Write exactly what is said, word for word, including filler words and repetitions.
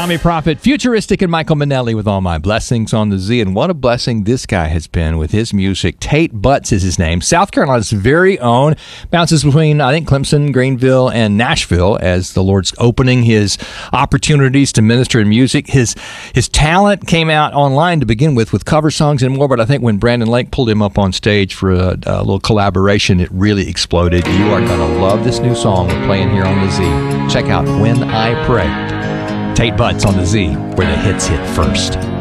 Tommy Prophet, Futuristic, and Michael Minnelli with All My Blessings on the Z. And what a blessing this guy has been with his music. Tate Butts is his name. South Carolina's very own. Bounces between, I think, Clemson, Greenville, and Nashville as the Lord's opening his opportunities to minister in music. His his talent came out online to begin with, with cover songs and more. But I think when Brandon Lake pulled him up on stage for a, a little collaboration, it really exploded. You are going to love this new song we're playing here on the Z. Check out When I Pray. Tate Butts on the Z, where the hits hit first.